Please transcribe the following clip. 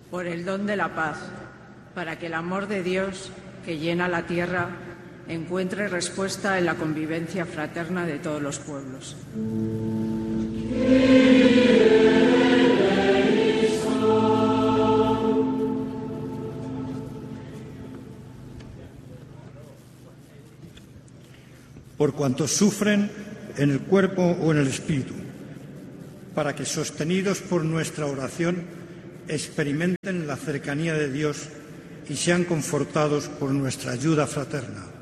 por el don de la paz, para que el amor de Dios, que llena la tierra, encuentre respuesta en la convivencia fraterna de todos los pueblos. Por cuantos sufren en el cuerpo o en el espíritu, para que, sostenidos por nuestra oración, experimenten la cercanía de Dios y sean confortados por nuestra ayuda fraterna.